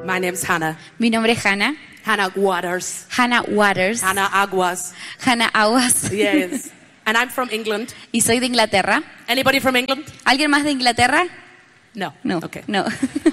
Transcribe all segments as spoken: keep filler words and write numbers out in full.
My name's Hannah. Mi nombre es Hannah. Hannah Waters. Hannah Waters. Hannah Aguas. Hannah Aguas. Yes. And I'm from England. Y soy de Inglaterra. Anybody from England? ¿Alguien más de Inglaterra? No. No. Okay. No.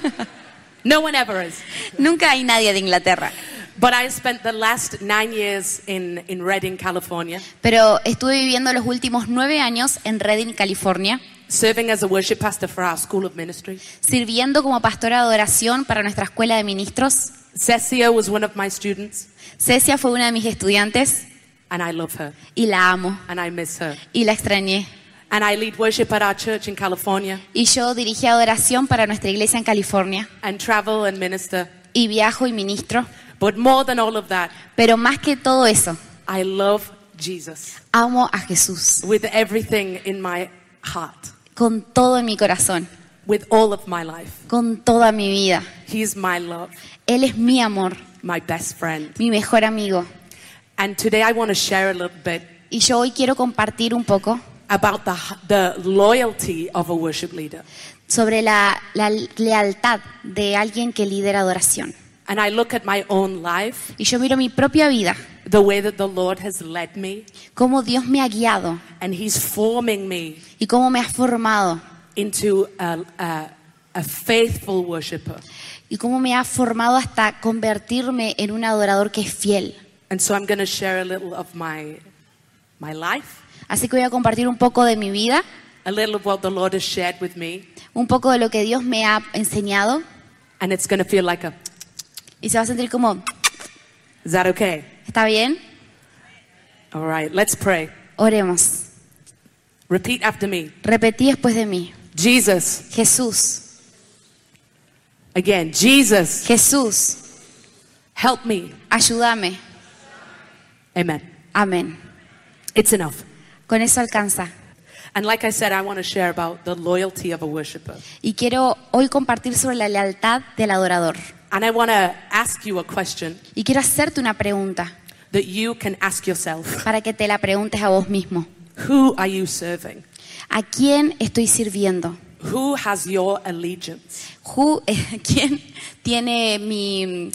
No one ever is. Nunca hay nadie de Inglaterra. But I spent the last nine years in, in Redding, California, Pero estuve viviendo los últimos nueve años en Redding, California, serving as a worship pastor for our School of Ministry. sirviendo como pastora de adoración para nuestra escuela de ministros. Cecia was one of my students, Cecia fue una de mis estudiantes and I love her, y la amo and I miss her. y la extrañé. And I lead worship at our church in California, Y yo dirigí adoración para nuestra iglesia en California and travel and minister. y viajo y ministro. But more than all of that, Pero más que todo eso, I love Jesus amo a Jesús with everything in my heart, con todo en mi corazón, with all of my life. con toda mi vida. He's my love, Él es mi amor, my best friend. mi mejor amigo. And today I want to share a little bit Y yo hoy quiero compartir un poco about the, the loyalty of a worship leader. sobre la, la lealtad de alguien que lidera adoración. And I look at my own life, Y yo miro mi propia vida, the way that the Lord has led me, cómo Dios me ha guiado and He's forming me y cómo me ha formado into a, a, a faithful worshiper. y cómo me ha formado hasta convertirme en un adorador que es fiel. And so I'm going to share a little of my, my life, Así que voy a compartir un poco de mi vida, a little of what the Lord has shared with me, un poco de lo que Dios me ha enseñado and it's going to feel like a, y se va a sentir como, is that okay? ¿está bien? All right, let's pray. Oremos. Repeat after me. Repetí después de mí. Jesus. Jesús, Again, Jesus, Jesús, help me. ayúdame. Amen. Amén. It's enough. Con eso alcanza. And like I said, I want to share about the loyalty of a worshiper. Y quiero hoy compartir sobre la lealtad del adorador. And I want to ask you a question Y quiero hacerte una pregunta that you can ask yourself. para que te la preguntes a vos mismo. Who are you serving? ¿A quién estoy sirviendo? Who has your allegiance? Who- eh, ¿Quién tiene mi...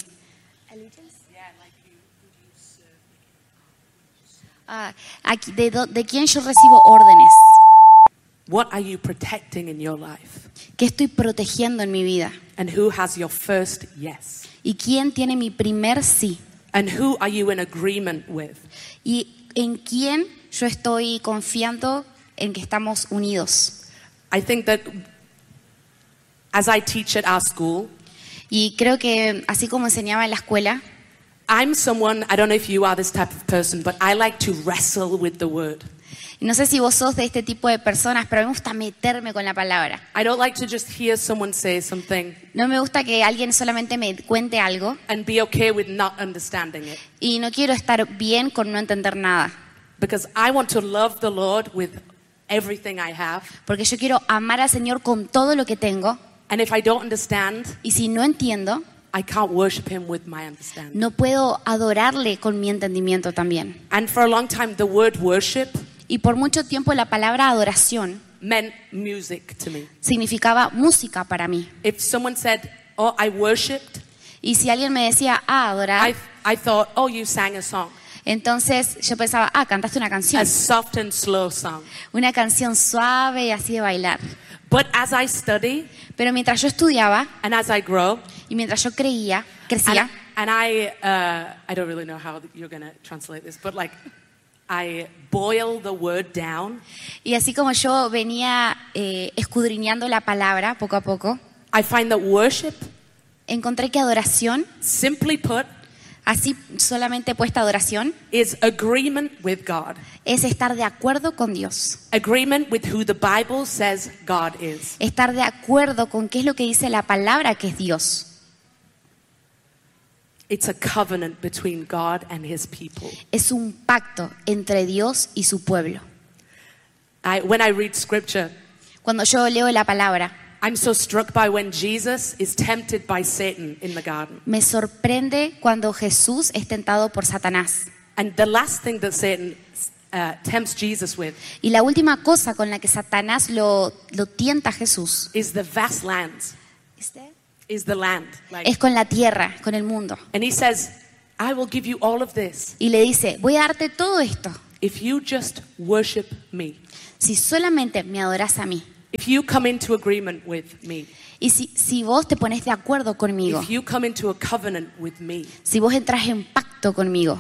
Ah, aquí- de, do- ¿De quién yo recibo órdenes? What are you protecting in your life? ¿Qué estoy protegiendo en mi vida? And who has your first yes? ¿Y quién tiene mi primer sí? And who are you in agreement with? ¿Y en quién yo estoy confiando en que estamos unidos? I think that as I teach at our school, Y creo que así como enseñaba en la escuela, I'm someone, I don't know if you are this type of person, but I like to wrestle with the word. y no sé si vos sos de este tipo de personas, pero a mí me gusta meterme con la palabra. I don't like to just hear someone say something No me gusta que alguien solamente me cuente algo and be okay with not understanding it. y no quiero estar bien con no entender nada. Because I want to love the Lord with everything I have. Porque yo quiero amar al Señor con todo lo que tengo And if I don't understand, y si no entiendo, I can't worship Him with my understanding. no puedo adorarle con mi entendimiento también. And for a long time, the word worship Y por mucho tiempo la palabra adoración meant music to me. significaba música para mí. If someone said, oh, I worshipped, Y si alguien me decía, ah, adorar, I, I thought, oh, you sang a song. entonces yo pensaba, ah, cantaste una canción. A soft and slow song. Una canción suave y así de bailar. But as I study Pero mientras yo estudiaba and as I grow, y mientras yo creía, and, crecía, and I, uh, I don't really know how you're going to translate this, but like, I boil the word down. y así como yo venía eh, escudriñando la palabra poco a poco, I find that worship, encontré que adoración, simply put, así solamente puesta adoración, is agreement with God. es estar de acuerdo con Dios. Agreement with who the Bible says God is. Estar de acuerdo con qué es lo que dice la palabra que es Dios. It's a covenant between God and His people. Es un pacto entre Dios y su pueblo. I, when I read scripture, Cuando yo leo la palabra, I'm so struck by when Jesus is tempted by Satan in the garden. me sorprende cuando Jesús es tentado por Satanás. And the last thing that Satan uh, tempts Jesus with Y la última cosa con la que Satanás lo, lo tienta a Jesús is the vast lands. is the land. Like, es con la tierra, con el mundo. and he says, I will give you all of this Y le dice, voy a darte todo esto if you just worship me. si solamente me adoras a mí. If you come into agreement with me. Y si, si vos te pones de acuerdo conmigo, If you come into a covenant with me. si vos entras en pacto conmigo.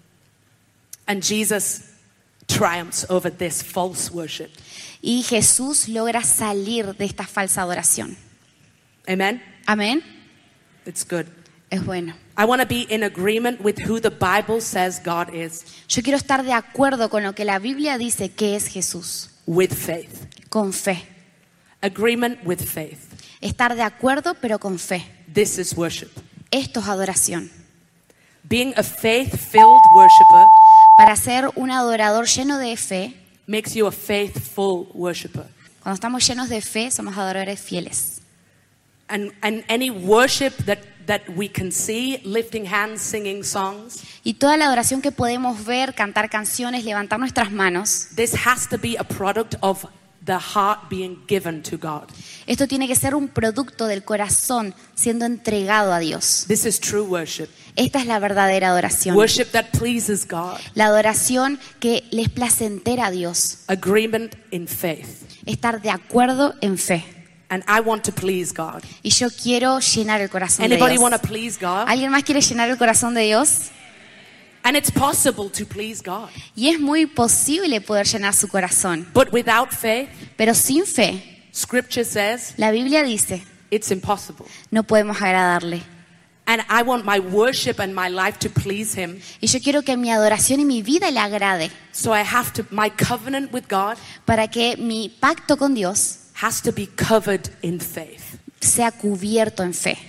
And Jesus triumphs over this false worship. Y Jesús logra salir de esta falsa adoración. Amen? Amén. It's good. Es bueno. I want to be in agreement with who the Bible says God is Yo quiero estar de acuerdo con lo que la Biblia dice que es Jesús. with faith. Con fe. Agreement with faith. Estar de acuerdo pero con fe. This is worship. Esto es adoración. Being a faith-filled worshiper Para ser un adorador lleno de fe, makes you a faithful worshiper. cuando estamos llenos de fe, somos adoradores fieles. And, and any worship that, that we can see, lifting hands, singing songs, Y toda la adoración que podemos ver, cantar canciones, levantar nuestras manos, this has to be a product of the heart being given to God. esto tiene que ser un producto del corazón siendo entregado a Dios. This is true worship. Esta es la verdadera adoración. Worship that pleases God. La adoración que les placentera a Dios. Agreement in faith. Estar de acuerdo en fe. And I want to please God. Y yo quiero llenar el corazón de Anybody Dios. want to please God? ¿Alguien más quiere llenar el corazón de Dios? And it's possible to please God. Y es muy posible poder llenar su corazón. But without faith, Pero sin fe, Scripture says la Biblia dice, it's impossible. no podemos agradarle. And I want my worship and my life to please Him. Y yo quiero que mi adoración y mi vida le agrade. So I have to, my covenant with God Para que mi pacto con Dios has to be covered in faith. sea cubierto en fe.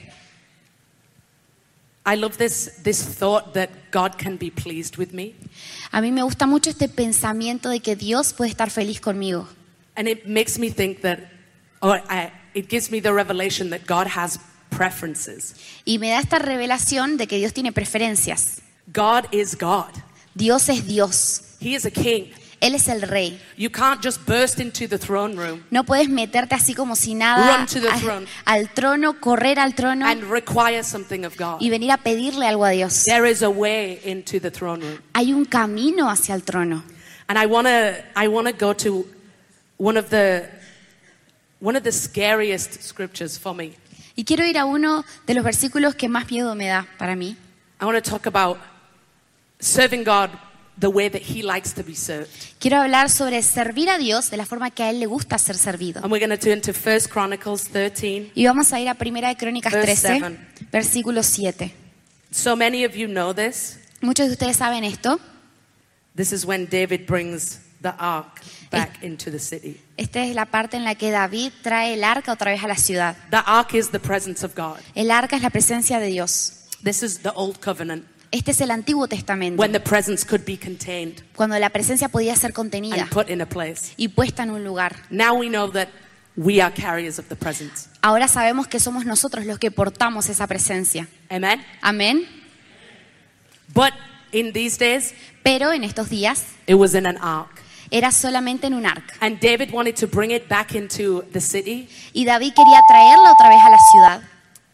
I love this, this thought that God can be pleased with me. A mí me gusta mucho este pensamiento de que Dios puede estar feliz conmigo. And it makes me think that, or I, it gives me the revelation that God has preferences. Y me da esta revelación de que Dios tiene preferencias. God is God. Dios es Dios. He is a king. Él es el rey. You can't just burst into the throne room No puedes meterte así como si nada Run to the a- throne. al trono, correr al trono and require something of God. y venir a pedirle algo a Dios. There is a way into the throne room. Hay un camino hacia el trono. And I want to I want to go to one of the one of the scariest scriptures for me. Y quiero ir a uno de los versículos que más miedo me da para mí. I want to talk about serving God the way that he likes to be served. Quiero hablar sobre servir a Dios de la forma que a Él le gusta ser servido. And we're going to turn to First Chronicles thirteen. Y vamos a ir a Primera de Crónicas Verse trece, seven. versículo siete. So many of you know this. Muchos de ustedes saben esto. This is when David brings the ark back into the city. Esta es la parte en la que David trae el arca otra vez a la ciudad. The ark is the presence of God. El arca es la presencia de Dios. This is the old covenant Este es el Antiguo Testamento, when the presence could be contained cuando la presencia podía ser contenida and put in a place. y puesta en un lugar. Now we know that we are carriers of the presence. Ahora sabemos que somos nosotros los que portamos esa presencia. Amen? Amén. But in these days, Pero en estos días it was in an ark. era solamente en un arca. And David wanted to bring it back into the city, Y David quería traerla otra vez a la ciudad.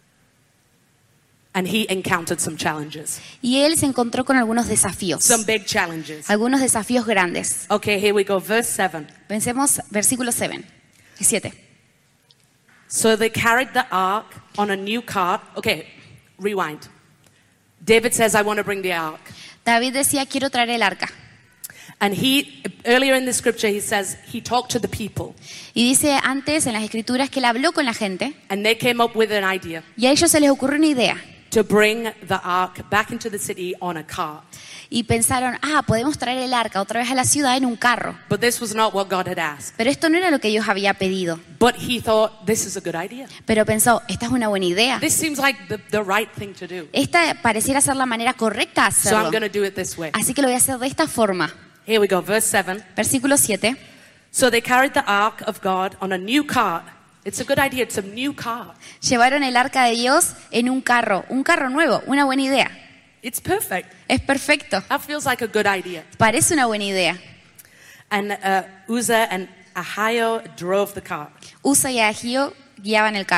and he encountered some challenges. Y él se encontró con algunos desafíos. Some big challenges. Algunos desafíos grandes. Okay, here we go. Verse seven. Pensemos versículo siete. So they carried the ark on a new cart. Okay, rewind. David says, I want to bring the ark. David decía, quiero traer el arca. And he, earlier in the scripture, he says he talked to the people. Y dice antes en las escrituras que él habló con la gente And they came up with an idea y a ellos se les ocurrió una idea. to bring the ark back into the city on a cart. Y pensaron, ah, podemos traer el arca otra vez a la ciudad en un carro. But this was not what God had asked. Pero esto no era lo que Dios había pedido. But he thought, this is a good idea. Pero pensó, esta es una buena idea. This seems like the, the right thing to do. Esta pareciera ser la manera correcta de So I'm hacerlo. going to do it this way. Así que lo voy a hacer de esta forma. Here we go, verse seven. Versículo siete. So they carried the ark of God on a new cart. It's a good idea, it's a new cart. Llevaron el arca de Dios en un carro. Un carro nuevo, una buena idea. It's perfect. Es perfecto. That feels like a good idea. Parece una buena idea. And uh, Uzzah and Ahio drove the cart. Usa y Agio guiaban el carro.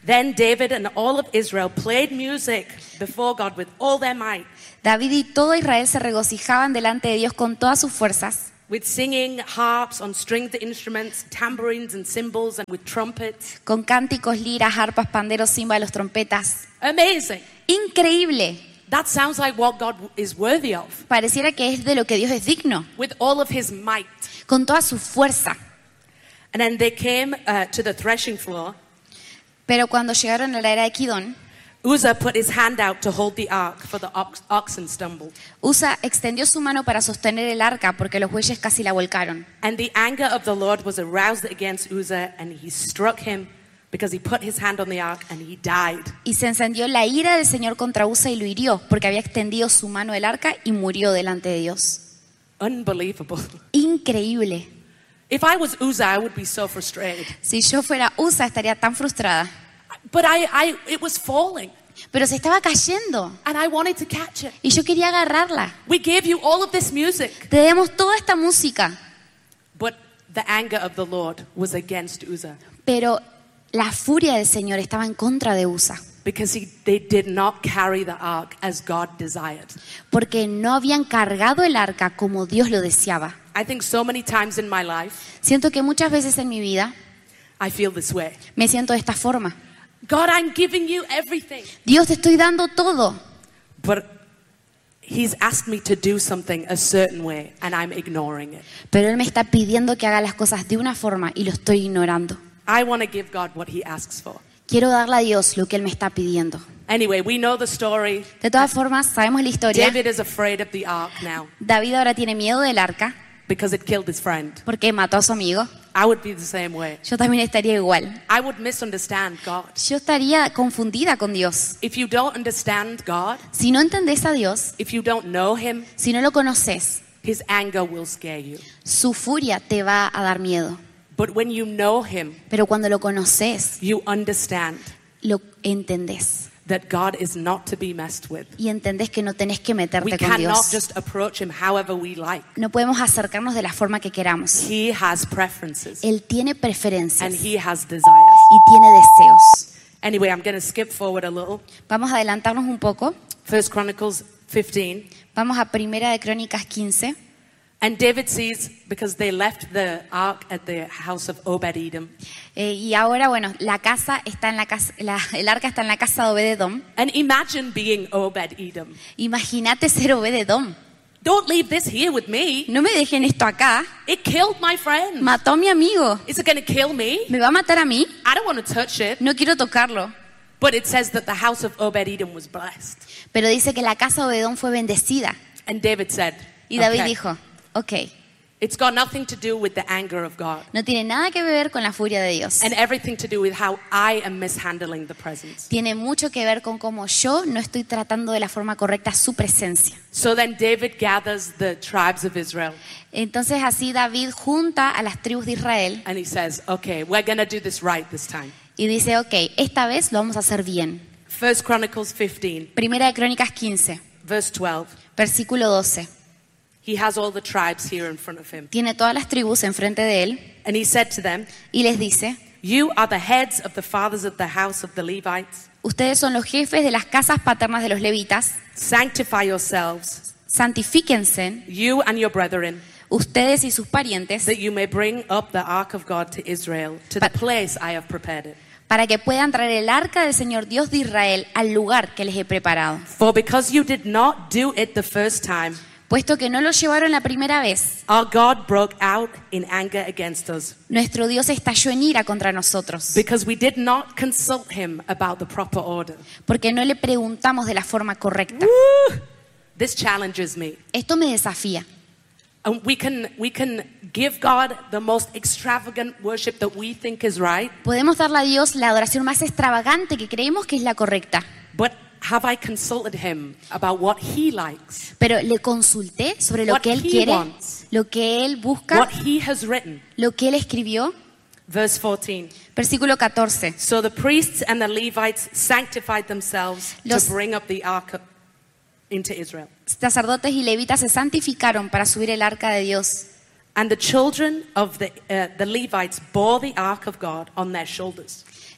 Then David and all of Israel played music before God with all their might, David y todo Israel se regocijaban delante de Dios con todas sus fuerzas, with singing, harps on stringed instruments, tambourines and cymbals, and with trumpets. con cánticos, liras, arpas, panderos, címbalos, trompetas. Amazing. Increíble. That sounds like what God is worthy of, Pareciera que es de lo que Dios es digno, with all of his might. con toda su fuerza. And then they came uh, to the threshing floor. Pero cuando llegaron a la era de Kidón, Uzzah put his hand out to hold the ark, for the ox- oxen stumbled. Usa extendió su mano para sostener el arca porque los bueyes casi la volcaron. And the anger of the Lord was aroused against Uzzah, and he struck him because he put his hand on the ark, and he died. Y se encendió la ira del Señor contra Usa y lo hirió porque había extendido su mano del arca y murió delante de Dios. Unbelievable. Increíble. If I was Uzzah, I would be so frustrated. Si yo fuera Usa estaría tan frustrada. But I, I, it was falling, Pero se estaba cayendo and I wanted to catch it. y yo quería agarrarla. We gave you all of this music, Te demos toda esta música, but the anger of the Lord was against Uzzah pero la furia del Señor estaba en contra de Usa because he, they did not carry the ark as God desired. porque no habían cargado el arca como Dios lo deseaba. I think so many times in my life, Siento que muchas veces en mi vida I feel this way. me siento de esta forma. God, I'm giving you everything, Dios, te estoy dando todo, but he's asked me to do something a certain way, and I'm ignoring it. pero Él me está pidiendo que haga las cosas de una forma y lo estoy ignorando. I want to give God what he asks for. Quiero darle a Dios lo que Él me está pidiendo. Anyway, we know the story. De todas formas, sabemos la historia. David is afraid of the ark now David ahora tiene miedo del arca because it killed his friend. porque mató a su amigo. I would be the same way. Yo también estaría igual. I would misunderstand God. Yo estaría confundida con Dios. If you don't understand God, Si no entendés a Dios, if you don't know him, si no lo conoces, his anger will scare you. su furia te va a dar miedo. But when you know him, Pero cuando lo conoces, you understand lo entendés. that God is not to be messed with. Y entendés que no tenés que We meterte con cannot Dios. just approach him however we like. No podemos acercarnos de la forma que queramos. He has preferences Él tiene and preferencias y he has desires. tiene deseos. Anyway, I'm going to skip forward a little. Vamos a adelantarnos un poco. First Chronicles fifteen. Vamos a Primera de Crónicas quince. And David sees, because they left the ark at the house of Obed-Edom. Eh, y ahora, bueno, la casa está en la casa, la- el arca está en la casa de Obed-edom. And imagine being Obed-Edom. Imagínate ser Obed-edom. Don't leave this here with me. No me dejen esto acá. It killed my friend. Mató a mi amigo. Is it going to kill me? ¿Me va a matar a mí? I don't want to touch it. No quiero tocarlo. But it says that the house of Obed-Edom was blessed. Pero dice que la casa de Obed-edom fue bendecida. And David said, Y David "Okay, dijo, ok, it's got nothing to do with the anger of God no tiene nada que ver con la furia de Dios. and everything to do with how I am mishandling the presence." Tiene mucho que ver con cómo yo no estoy tratando de la forma correcta su presencia. So then David gathers the tribes of Israel Entonces así David junta a las tribus de Israel and he says, okay, we're going to do this right this time. y dice, ok, esta vez lo vamos a hacer bien. First Chronicles fifteen, Primera de Crónicas quince, verse twelve. versículo doce. He has all the tribes here in front of him. Tiene todas las tribus enfrente de él And he said to them, y les dice, "You are the heads of the fathers of the house of the Levites. ustedes son los jefes de las casas paternas de los levitas, Sanctify yourselves, santifíquense, you and your brethren, ustedes y sus parientes, that you may bring up the ark of God to Israel, to the But- place I have prepared it. para que puedan traer el arca del Señor Dios de Israel al lugar que les he preparado. For because you did not do it the first time, Puesto que no lo llevaron la primera vez, our God broke out in anger against us, nuestro Dios estalló en ira contra nosotros, because we did not consult him about the proper order." porque no le preguntamos de la forma correcta. Woo! This challenges me. Esto me desafía. And we can we can give God the most extravagant worship that we think is right, Podemos darle a Dios la adoración más extravagante que creemos que es la correcta, but have I consulted him about what he likes, pero le consulté sobre lo What que Él he quiere, wants. lo que Él busca, what he has written? lo que Él escribió. Verse fourteen. Versículo catorce. So the priests and the Levites sanctified themselves Los- to bring up the ark up into Israel. Sacerdotes y levitas se santificaron para subir el arca de Dios. And the children of the, uh, the Levites bore the ark of God on their shoulders.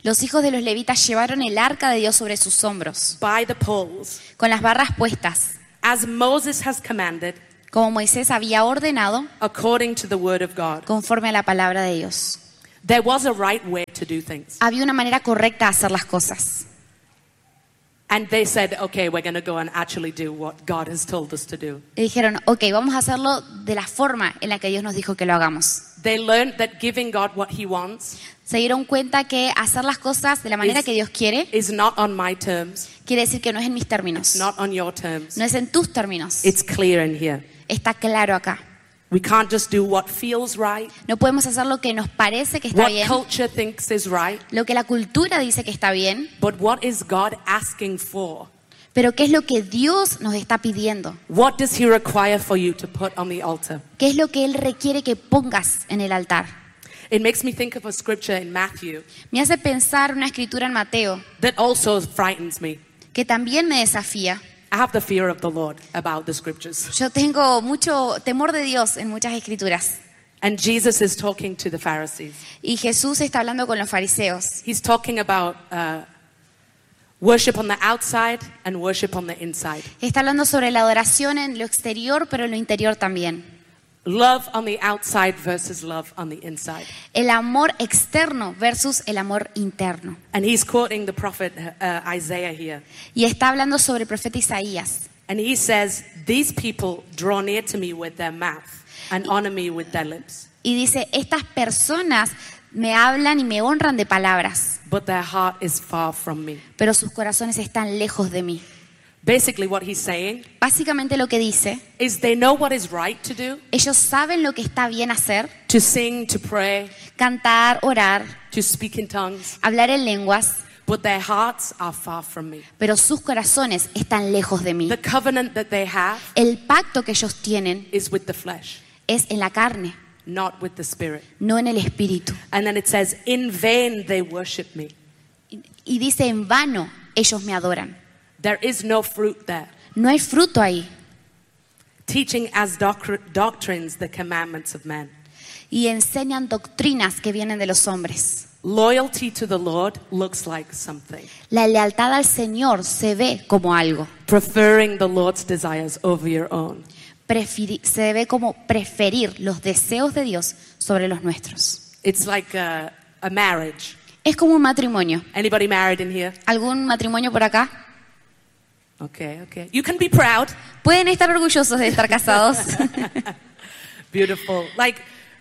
Los hijos de los levitas llevaron el arca de Dios sobre sus hombros, by the poles, con las barras puestas, as Moses has commanded, como Moisés había ordenado, according to the word of God. conforme a la palabra de Dios. There was a right way to do things. Había una manera correcta de hacer las cosas. And they said, okay, we're going to go and actually do what God has told us to do. Y dijeron, ok, vamos a hacerlo de la forma en la que Dios nos dijo que lo hagamos. They learned that giving God what he wants Se dieron cuenta que hacer las cosas de la manera Is- que Dios quiere is not on my terms, quiere decir que no es en mis términos, not on your terms. no es en tus términos. It's clear in here. Está claro acá. We can't just do what feels right, No podemos hacer lo que nos parece que está what bien, culture thinks is right, lo que la cultura dice que está bien, but what is God asking for? pero qué es lo que Dios nos está pidiendo. What does he require for you to put on the altar? ¿Qué es lo que Él requiere que pongas en el altar? It makes me think of a scripture in Matthew Me hace pensar una escritura en Mateo that also frightens me. que también me desafía. I have the fear of the Lord about the scriptures. Yo tengo mucho temor de Dios en muchas escrituras. And Jesus is talking to the Pharisees. Y Jesús está hablando con los fariseos. He's talking about uh, worship on the outside and worship on the inside. Está hablando sobre la adoración en lo exterior, pero en lo interior también. Love on the outside versus love on the inside. El amor externo versus el amor interno. And he's quoting the prophet uh, Isaiah here. Y está hablando sobre el profeta Isaías. And he says, these people draw near to me with their mouth and honor me with their lips. Y dice, estas personas me hablan y me honran de palabras, But their heart is far from me. pero sus corazones están lejos de mí. Basically what he's saying Básicamente lo que dice, is they know what is right to do, ellos saben lo que está bien hacer, to sing, to pray, cantar, orar, to speak in tongues, hablar en lenguas, but their hearts are far from me. pero sus corazones están lejos de mí. The covenant that they have El pacto que ellos tienen is with the flesh, es en la carne, not with the spirit. no en el espíritu. And then it says, in vain they worship me. Y dice, en vano ellos me adoran. There is no fruit there. No hay fruto ahí. Teaching as doctr- doctrines the commandments of men. Y enseñan doctrinas que vienen de los hombres. Loyalty to the Lord looks like something. La lealtad al Señor se ve como algo. Preferring the Lord's desires over your own. Preferi- se ve como preferir los deseos de Dios sobre los nuestros. It's like a, a marriage. Es como un matrimonio. Anybody married in here? ¿Algún matrimonio por acá? Okay, okay. You can be proud. Pueden estar orgullosos de estar casados. Beautiful. Like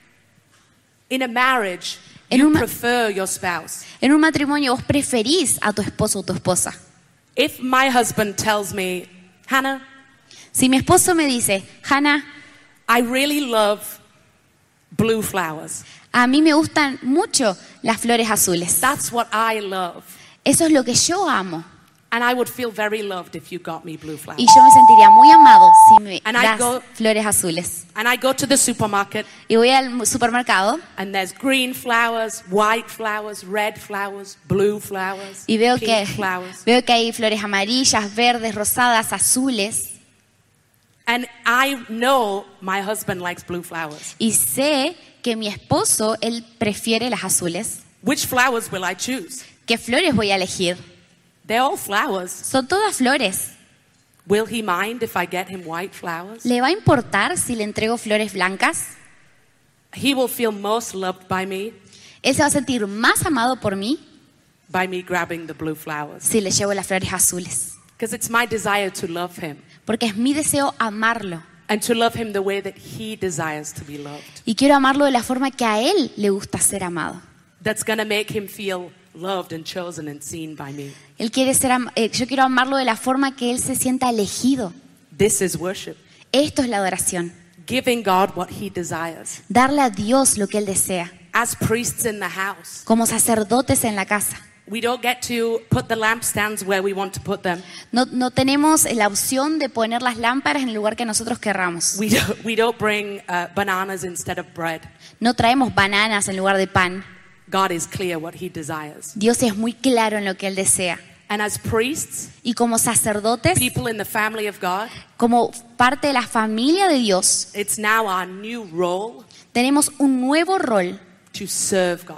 in a marriage, En you un ma- prefer your spouse. En un matrimonio vos preferís a tu esposo o tu esposa. If my husband tells me, Hannah, Si mi esposo me dice, Hannah, I really love blue flowers. a mí me gustan mucho las flores azules. That's what I love. Eso es lo que yo amo. And I would feel very loved if you got me blue flowers. Y yo me sentiría muy amado si me And I das go- flores azules. And I go to the supermarket Y voy al supermercado and there's green flowers, white flowers, red flowers, blue flowers, y veo pink que, flowers. veo que hay flores amarillas, verdes, rosadas, azules. And I know my husband likes blue flowers. Y sé que mi esposo, él prefiere las azules. Which flowers will I choose? ¿Qué flores voy a elegir? They're all flowers. Son todas flores. Will he mind if I get him white flowers? ¿Le va a importar si le entrego flores blancas? He will feel most loved by me Él se va a sentir más amado por mí by me grabbing the blue flowers. si le llevo las flores azules. Because it's my desire to love him Porque es mi deseo amarlo. and to love him the way that he desires to be loved. Y quiero amarlo de la forma que a él le gusta ser amado. That's going to make him feel loved and chosen and seen by me. Él quiere ser am- eh, yo quiero amarlo de la forma que él se sienta elegido. This is worship. Esto es la adoración. Giving God what he desires. Darle a Dios lo que él desea. As priests in the house, Como sacerdotes en la casa. we don't get to put the lampstands where we want to put them. No, no tenemos la opción de poner las lámparas en el lugar que nosotros querramos. We don't, we don't bring uh, bananas instead of bread. No traemos bananas en lugar de pan. God is clear what he desires. Dios es muy claro en lo que él desea. And as priests, Y como sacerdotes, people in the family of God, como parte de la familia de Dios, it's now our new role tenemos un nuevo rol to serve God.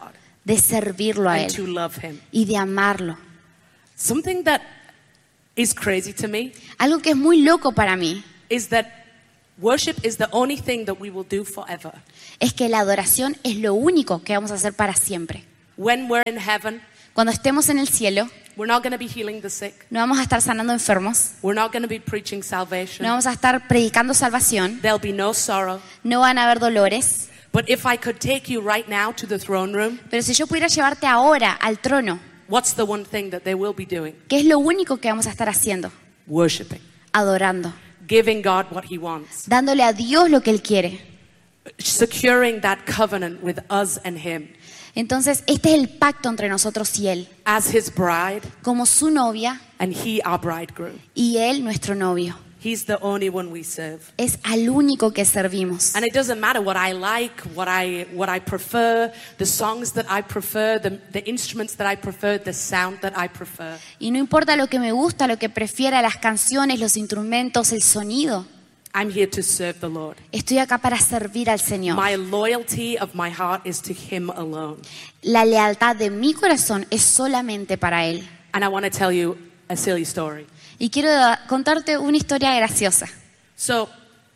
de servirlo a and to Él love him. y de amarlo. Something that is crazy to me Algo que es muy loco para mí is that worship is the only thing that we will do forever. es que la adoración es lo único que vamos a hacer para siempre. When we're in heaven, Cuando estemos en el cielo, we're not going to be healing the sick. no vamos a estar sanando enfermos, We're not going to be preaching salvation. no vamos a estar predicando salvación, There'll be no sorrow. no van a haber dolores. But if I could take you right now to the throne room, Pero si yo pudiera llevarte ahora al trono, what's the one thing that they will be doing? ¿qué es lo único que vamos a estar haciendo? Worshiping. Adorando, Giving God what he wants. dándole a Dios lo que Él quiere. Securing that covenant with us and him. Entonces, este es el pacto entre nosotros y Él, As his bride como su novia and he our bridegroom. y Él nuestro novio. He's the only one we serve. Es al único que servimos. And it doesn't matter what I like, what I what I prefer, the songs that I prefer, the, the instruments that I prefer, the sound that I prefer. Y no importa lo que me gusta, lo que prefiera, las canciones, los instrumentos, el sonido. I'm here to serve the Lord. Estoy acá para servir al Señor. My loyalty of my heart is to him alone. La lealtad de mi corazón es solamente para Él. And I want to tell you a silly story. Y quiero contarte una historia graciosa. So,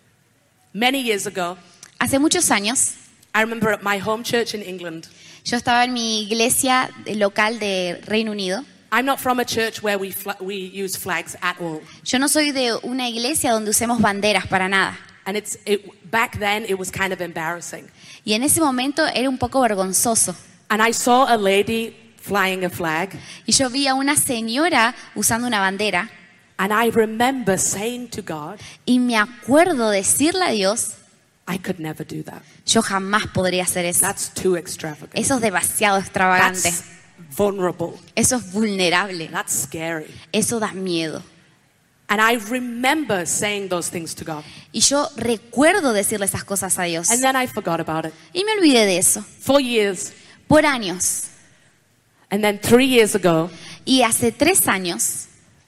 many years ago, Hace muchos años, I remember at my home church in England. yo estaba en mi iglesia local de Reino Unido. I'm not from a church where we fla- we use flags at all. Yo no soy de una iglesia donde usemos banderas para nada. And it's it, back then it was kind of embarrassing. Y en ese momento era un poco vergonzoso. And I saw a lady flying a flag, Y yo vi a una señora usando una bandera. and I remember saying to God, Y me acuerdo decirle a Dios, I could never do that. yo jamás podría hacer eso. That's too extravagant. Eso es demasiado extravagante. That's vulnerable. Eso es vulnerable. That's scary. Eso da miedo. And I remember saying those things to God. Y yo recuerdo decirle esas cosas a Dios. And then I forgot about it. Y me olvidé de eso. For years. Por años. And then three years ago, Y hace tres años,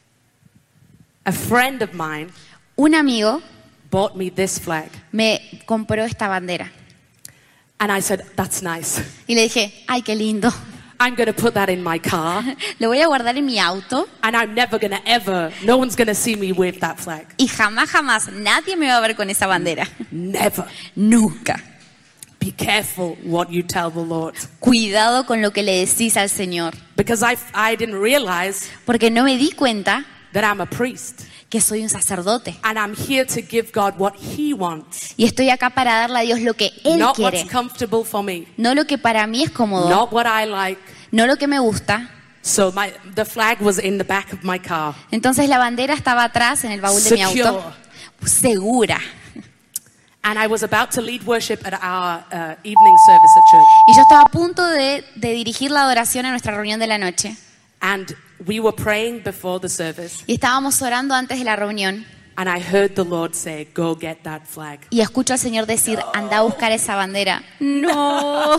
a friend of mine un amigo bought me this flag. me compró esta bandera. And I said, that's nice. Y le dije, ay, qué lindo. I'm going to put that in my car. Lo voy a guardar en mi auto And I'm never going to ever, no one's going to see me wave that flag. y jamás, jamás nadie me va a ver con esa bandera. Never. Nunca. Be careful what you tell the Lord. Cuidado con lo que le decís al Señor. Because I, I didn't realize Porque no me di cuenta that I'm a priest. que soy un sacerdote. And I'm here to give God what he wants. Y estoy acá para darle a Dios lo que Él Not quiere. what's comfortable for me. No lo que para mí es cómodo. Not what I like. No lo que me gusta. So my, the flag was in the back of my car. Entonces la bandera estaba atrás en el baúl de mi Secure. auto. Segura. And I was about to lead worship at our uh, evening service at church. Y yo estaba a punto de, de dirigir la adoración a nuestra reunión de la noche. And we were praying before the service. Y estábamos orando antes de la reunión. And I heard the Lord say, go get that flag. Y escucho al Señor decir, anda a buscar esa bandera. No.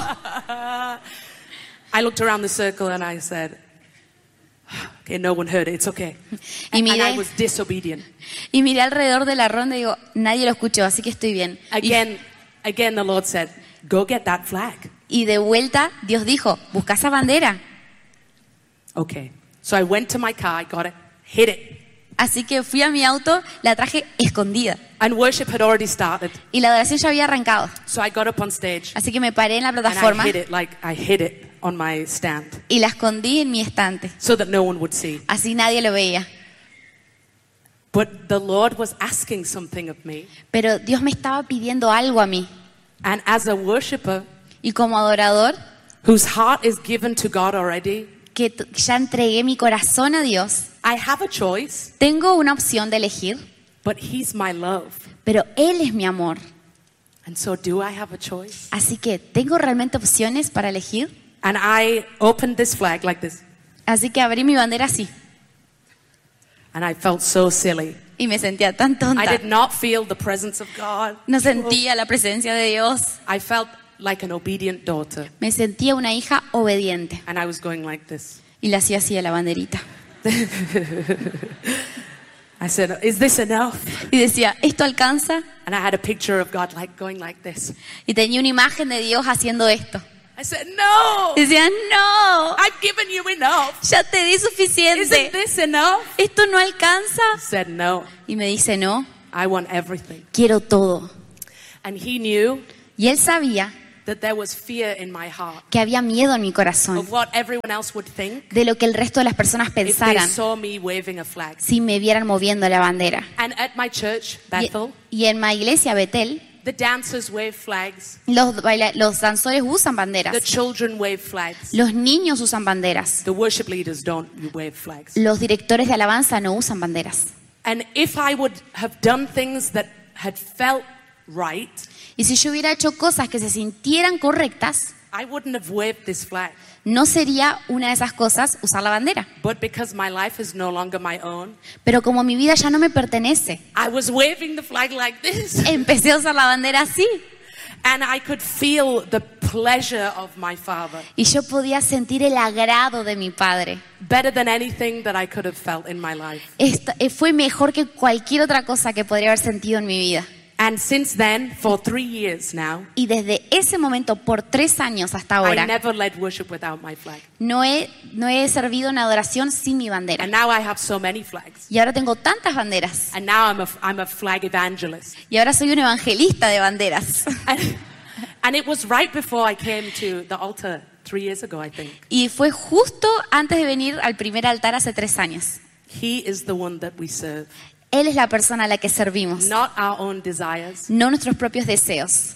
I looked around the circle and I said, okay, no one heard it, it's okay. Y And, and I miré, was disobedient. y miré alrededor de la ronda y digo, nadie lo escuchó, así que estoy bien. Y, Again, again the Lord said, go get that flag. y de vuelta Dios dijo, busca esa bandera. Okay. So I went to my car, I got it, hid it. Así que fui a mi auto, la traje escondida. And worship had already started. Y la adoración ya había arrancado. So I got up on stage Así que me paré en la and I plataforma hid it like I hid it on my stand y la escondí en mi estante. so that no one would see. Así nadie lo veía. But the Lord was asking something of me. Pero Dios me estaba pidiendo algo a mí. And as a worshiper Y como adorador, whose heart is given to God already, que t- ya entregué mi corazón a Dios, I have a choice, tengo una opción de elegir, but He's my love. pero Él es mi amor. And so do I have a choice? Así que, ¿tengo realmente opciones para elegir? And I opened this flag like this. Así que abrí mi bandera así And I felt so silly. y me sentía tan I tonta. did not feel the presence of God. No sentía la presencia de Dios. I felt like an obedient daughter. Me sentía una hija obediente. And I was going like this. Y le hacía así a la banderita. I said, is this enough? Y decía, ¿esto alcanza? And I had a picture of God like going like this. Y tenía una imagen de Dios haciendo esto. I said, no, Decía, no, I've given you enough. ya te di Isn't suficiente. this enough? ¿Esto no alcanza? He said, no, Y me dice, no, I want everything. quiero todo. And he knew Y él sabía that there was fear in my heart que había miedo en mi corazón of what everyone else would think de lo que el resto de las personas if they pensaran saw me waving a flag. si me vieran moviendo la bandera. And at my church, Y, Bethel, y en mi iglesia, Betel, the dancers wave flags, los, baila- los danzores usan the banderas, children wave flags, los niños usan banderas, the worship leaders don't wave flags. los directores de alabanza no usan banderas. And if I would have done things that had felt right, Y si yo hubiera hecho cosas que se sintieran correctas, I wouldn't have waved this flag. no sería una de esas cosas usar la bandera. But because my life is no longer my own, Pero como mi vida ya no me pertenece, I was waving the flag like this. empecé a usar la bandera así. And I could feel the pleasure of my Father Y yo podía sentir el agrado de mi padre. better than anything that I could have felt in my life. Esta- eh, fue mejor que cualquier otra cosa que podría haber sentido en mi vida. And since then, for three years now, Y desde ese momento, por tres años hasta I ahora, never led worship without my flag. no he, no he servido en adoración sin mi bandera. And now I have so many flags. Y ahora tengo tantas banderas. And now I'm a, I'm a flag evangelist. Y ahora soy un evangelista de banderas. And, and it was right before I came to the altar three years ago, I think. Y fue justo antes de venir al primer altar hace tres años. He is the one that we serve, Él es la persona a la que servimos, not our own desires. no nuestros propios deseos.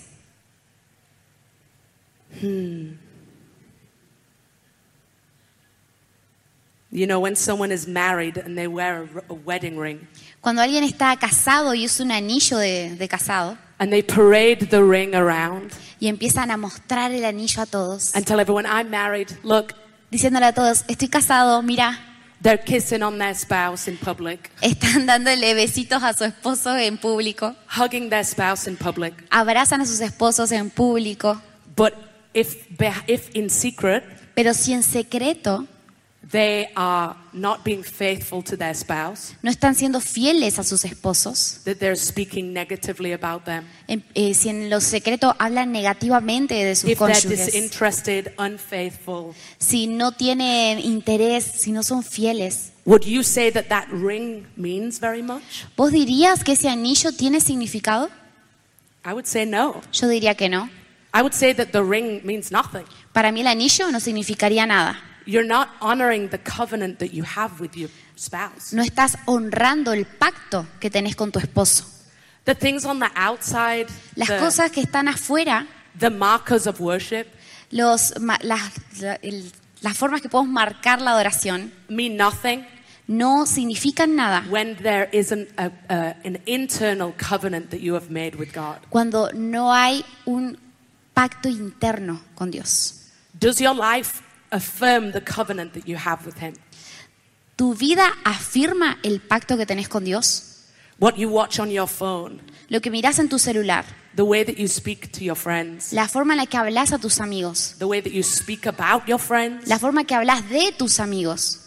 You know, when someone is married and they wear a, a wedding ring Cuando alguien está casado y usa un anillo de, de casado and they parade the ring around y empiezan a mostrar el anillo a todos, and tell everyone, I'm married, look, diciéndole a todos, estoy casado, mira, they're kissing on their spouse in public, están dándole besitos a su esposo en público, hugging their spouse in public. abrazan a sus esposos en público, But if, beh- if in secret pero si en secreto they are not being faithful to their spouse, no están siendo fieles a sus esposos, that they're speaking negatively about them, en- eh, si en lo secreto hablan negativamente de sus if they're cónyuges, disinterested, unfaithful, si no tienen interés, si no son fieles, would you say that that ring means very much? ¿vos dirías que ese anillo tiene significado? I would say no. Yo diría que no. I would say that the ring means nothing. Para mí el anillo no significaría nada. You're not honoring the covenant that you have with your spouse. No estás honrando el pacto que tenés con tu esposo. The things on the outside, Las the, cosas que están afuera, the markers of worship, los, ma- las, la- el- las formas que podemos marcar la adoración, mean nothing no significan nada when there isn't a, a, an internal covenant that you have made with God. cuando no hay un pacto interno con Dios. Does your life affirm the covenant that you have with Him? ¿Tu vida afirma el pacto que tenés con Dios? What you watch on your phone, Lo que mirás en tu celular, the way that you speak to your friends, la forma en la que hablas a tus amigos, the way that you speak about your friends, la forma que hablas de tus amigos.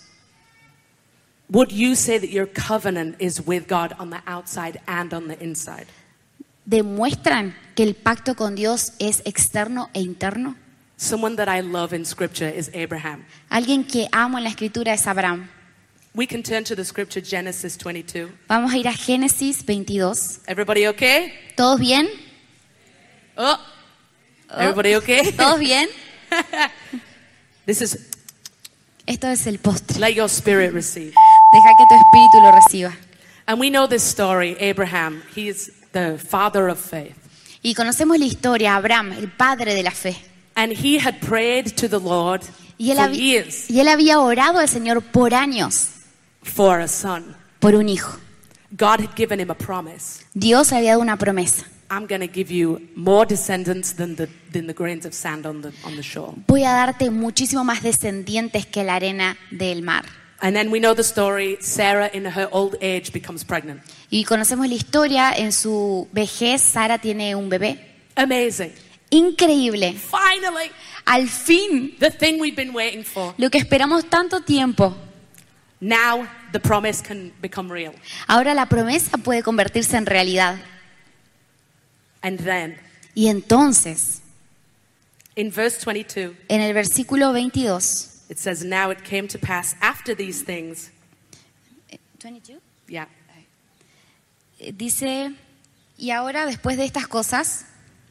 would you say that your covenant is with God on the outside and on the inside? ¿Demuestran que el pacto con Dios es externo e interno? Someone that I love in Scripture is Abraham. Alguien que amo en la escritura es Abraham. We can turn to the Scripture, Genesis twenty-two. Vamos a ir a Génesis veintidós. Everybody okay? ¿Todos bien? Oh, everybody okay? ¿Todos bien? This is, Esto es el postre. let your spirit receive. Deja que tu espíritu lo reciba. And we know this story, Abraham, he is the father of faith. Y conocemos la historia, Abraham, el padre de la fe. And he had prayed to the Lord Y él, for habi- years y él había orado al Señor por años for a son. por un hijo. God had given him a promise. Dios le había dado una promesa. I'm going to give you more descendants than the, than the grains of sand on the, on the shore. Voy a darte muchísimo más descendientes que la arena del mar. And then we know the story, Sarah in her old age becomes pregnant. Y conocemos la historia, en su vejez Sara tiene un bebé. Amazing. Increíble. Finally, Al fin, the thing we've been waiting for. lo que esperamos tanto tiempo. Now the promise can become real. Ahora la promesa puede convertirse en realidad. And then Y entonces, In verse twenty-two, En el versículo veintidós. it says, "Now it came to pass after these things." veintidós. Yeah. Eh, Dice, y ahora después de estas cosas,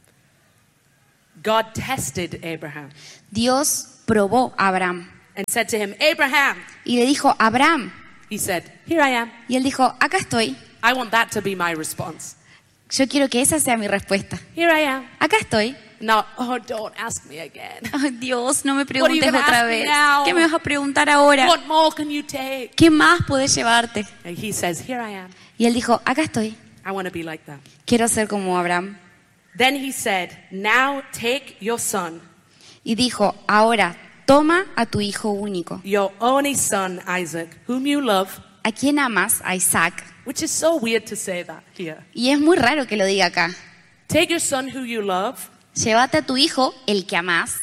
God tested Abraham Dios probó a Abraham and said to him, "Abraham." y le dijo, Abraham, He said, "Here I am." y él dijo, acá estoy. I want that to be my response. Yo quiero que esa sea mi respuesta. Here I am. Acá estoy. Now, oh, don't ask me again. Ay, Dios, no me What are you preguntes gonna otra ask me vez. now? ¿Qué me vas a preguntar ahora? What more can you take? ¿Qué más podés llevarte? And he says, "Here I am. Y él dijo, acá estoy. I want to be like that." Quiero ser como Abraham. Then he said, "Now take your son, Y dijo, ahora toma a tu hijo único, your only son Isaac, whom you love." a quien amas, a Isaac. Which is so weird to say that here. Y es muy raro que lo diga acá. Take your son who you love Llévate a tu hijo, el que amás,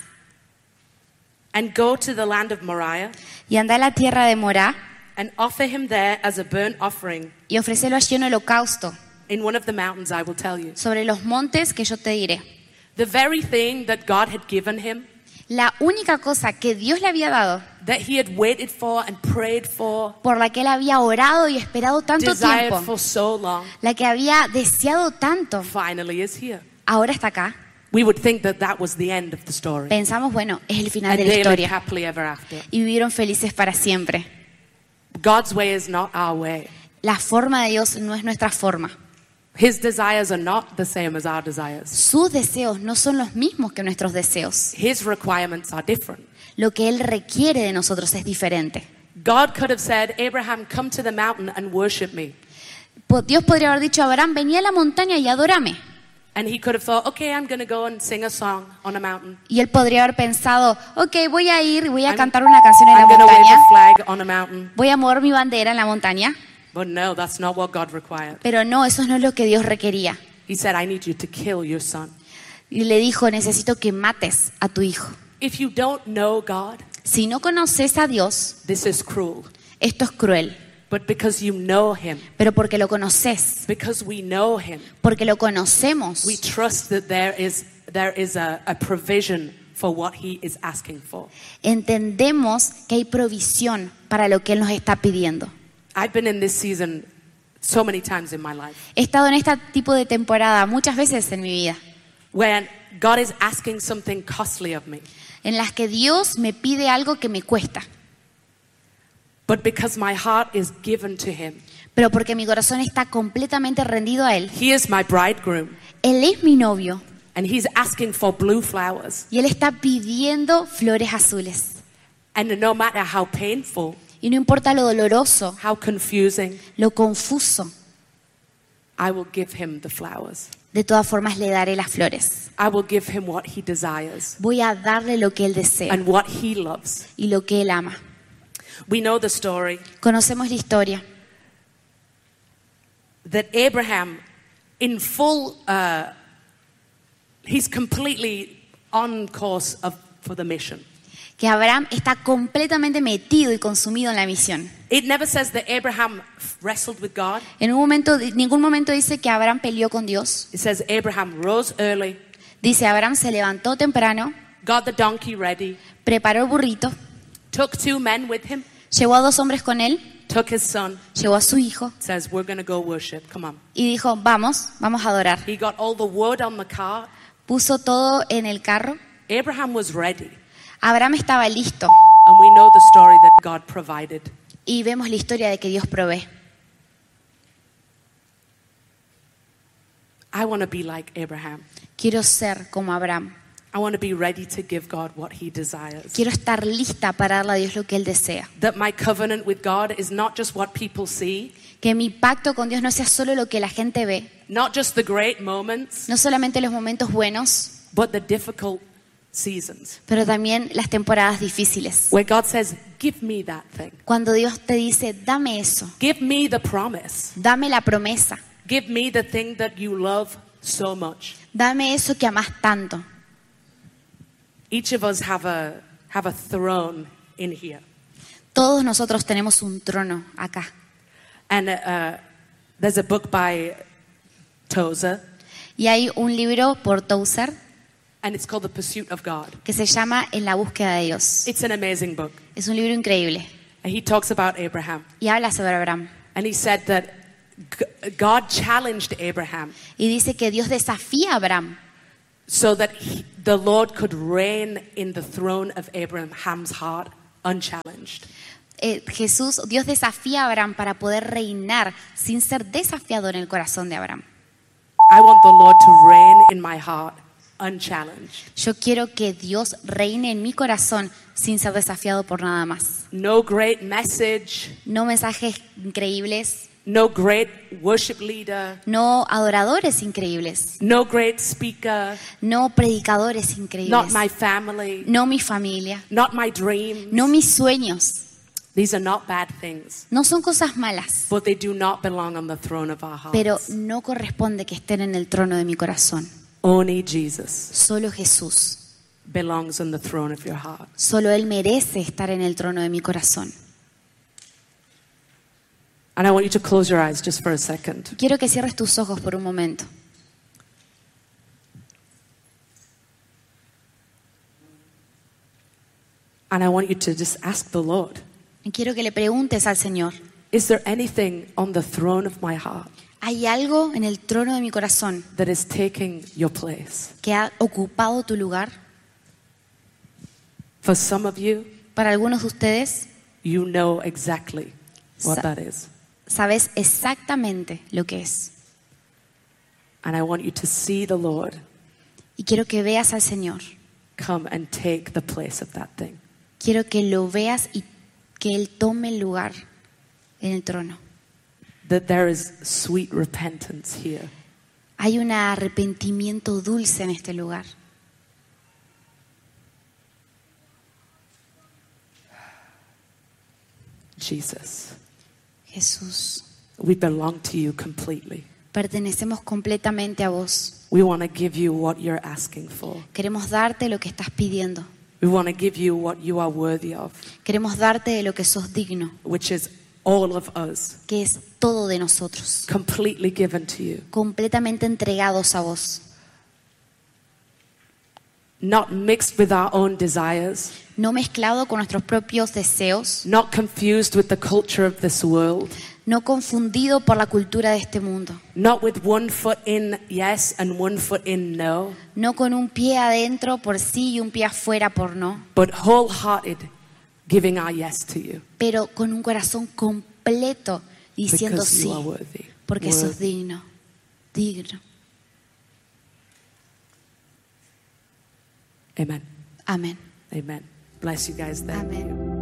and go to the land of Moriah y anda a la tierra de Morá and offer him there as a burnt offering y ofrecelo allí en holocausto, in one of the mountains I will tell you. sobre los montes que yo te diré. The very thing that God had given him, La única cosa que Dios le había dado, that he had waited for and prayed for, por la que él había orado y esperado tanto desired tiempo, for so long, la que había deseado tanto, finally is here. ahora está acá. We would think that that was the end of the story. Pensamos, bueno, es el final And de la they lived historia. happily ever after. Y vivieron felices para siempre. God's way is not our way. La forma de Dios no es nuestra forma. His desires are not the same as our desires. Sus deseos no son los mismos que nuestros deseos. His requirements are different. Lo que Él requiere de nosotros es diferente. God could have said, "Abraham, come to the mountain and worship me." Po- Dios podría haber dicho a Abraham, vení a la montaña y adórame. And he could have thought, "Okay, I'm going to go and sing a song on a mountain. Y él podría haber pensado, ok, voy a ir, voy a I'm- cantar una canción en la I'm going to wave montaña, a flag on a mountain." voy a mover mi bandera en la montaña. But no, that's not what God required. Pero no, eso no es lo que Dios requería. He said, "I need you to kill your son." Y le dijo, necesito que mates a tu hijo. If you don't know God, Si no conoces a Dios, this is cruel. esto es cruel. But because you know him, Pero porque lo conoces, because we know him, porque lo conocemos, we trust that there is there is a, a provision for what he is asking for. entendemos que hay provisión para lo que Él nos está pidiendo. I've been in this season so many times in my life He estado en este tipo de temporada muchas veces en mi vida, when God is asking something costly of me. en las que Dios me pide algo que me cuesta, But because my heart is given to him, pero porque mi corazón está completamente rendido a Él. he is my bridegroom, Él es mi novio and he's asking for blue flowers. y Él está pidiendo flores azules. And no matter how painful, Y no importa lo doloroso, how confusing, lo confuso, I will give him the flowers. de todas formas le daré las flores. I will give him what he desires Voy a darle lo que Él desea and what he loves. y lo que Él ama. We know the story Conocemos la historia that Abraham, in full, uh, he's completely on course of, for the mission. que Abraham está completamente metido y consumido en la misión. It never says that Abraham wrestled with God. En un momento, en ningún momento dice que Abraham peleó con Dios. It says Abraham rose early, Dice, Abraham se levantó temprano, got the donkey ready, preparó el burrito, took two men with him, llevó a dos hombres con él, took his son, llevó a su hijo says, "We're going to go worship. Come on." y dijo, vamos, vamos a adorar. He got all the wood on the cart. Puso todo en el carro. Abraham was ready. Abraham estaba listo And we know the story that God provided. y vemos la historia de que Dios provee. I want to be like Abraham. Quiero ser como Abraham. I want to be ready to give God what he desires. Quiero estar lista para darle a Dios lo que Él desea. That my covenant with God is not just what people see, Que mi pacto con Dios no sea solo lo que la gente ve, not just the great moments, no solamente los momentos buenos, but the difficult seasons. pero también las temporadas difíciles. Where God says, "Give me that thing. Cuando Dios te dice, dame eso, Give me the promise. dame la promesa, Give me the thing that you love so much." dame eso que amás tanto. Each of us have a have a throne in here. Todos nosotros tenemos un trono acá. And uh, there's a book by Tozer, Y hay un libro por Tozer, and it's called The Pursuit of God. que se llama En la búsqueda de Dios. It's an amazing book. Es un libro increíble And he talks about Abraham. y habla sobre Abraham. And he said that G- God challenged Abraham Y dice que Dios desafía a Abraham so that he, the Lord could reign in the throne of Abraham's heart unchallenged. Eh, Jesús, Dios desafía a Abraham para poder reinar sin ser desafiado en el corazón de Abraham. I want the Lord to reign in my heart unchallenged. Yo quiero que Dios reine en mi corazón sin ser desafiado por nada más. No great message, No mensajes increíbles, no great worship leader, no adoradores increíbles, no great speaker, no predicadores not increíbles, my family, no mi familia, not my dreams. no mis sueños. These are not bad things, No son cosas malas, but they do not belong on the throne of our pero hearts. no corresponde que estén en el trono de mi corazón. Only Jesus Solo Jesús, belongs on the throne of your heart. solo Él merece estar en el trono de mi corazón. And I want you to close your eyes just for a second. Quiero que cierres tus ojos por un momento. And I want you to just ask the Lord, Y quiero que le preguntes al Señor, is there anything on the throne of my heart ¿hay algo en el trono de mi corazón that is taking your place? que ha ocupado tu lugar? For some of you, Para algunos de ustedes, you know exactly what Sa- that is. sabes exactamente lo que es. And I want you to see the Lord Y quiero que veas al Señor. come and take the place of that thing. Quiero que lo veas y que Él tome el lugar en el trono. That there is sweet repentance here. Hay un arrepentimiento dulce en este lugar. Jesus, Jesús, we belong to you completely. pertenecemos completamente a vos. We want to give you what you're asking for. Queremos darte lo que estás pidiendo. We want to give you what you are worthy of, Queremos darte de lo que sos digno, which is all of us, que es todo de nosotros, completely given to you. completamente entregados a vos. Not mixed with our own desires, No mezclado con nuestros propios deseos, not confused with the culture of this world, no confundido por la cultura de este mundo, not with one foot in yes and one foot in no, no con un pie adentro por sí y un pie afuera por no, but wholehearted, giving our yes to you pero con un corazón completo diciendo because sí, you are worthy. porque sos Worthy. digno, digno. Amen. Amén. Amen. Bless you guys. Thank Amén. you.